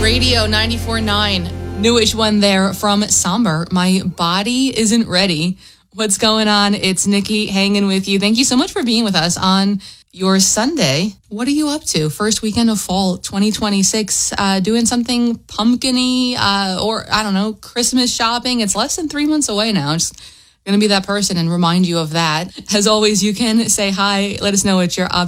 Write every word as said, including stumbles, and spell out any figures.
Radio ninety-four point nine. Newish one there from Somber. My body isn't ready. What's going on? It's Nikki hanging with you. Thank you so much for being with us on your Sunday. What are you up to? First weekend of fall twenty twenty-six. Uh, doing something pumpkin-y uh, or, I don't know, Christmas shopping. It's less than three months away now. Just going to be that person and remind you of that. As always, you can say hi. Let us know what you're up